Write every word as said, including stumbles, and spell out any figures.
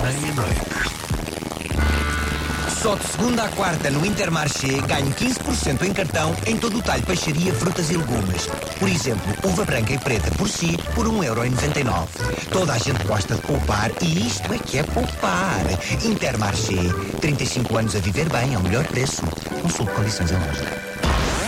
meia-noite. Só de segunda à quarta no Intermarché ganho quinze por cento em cartão em todo o talho peixaria, frutas e legumes. Por exemplo, uva branca e preta por si por um euro e noventa e nove. Toda a gente gosta de poupar e isto é que é poupar. Intermarché, trinta e cinco anos a viver bem ao melhor preço. Consulte condições em loja.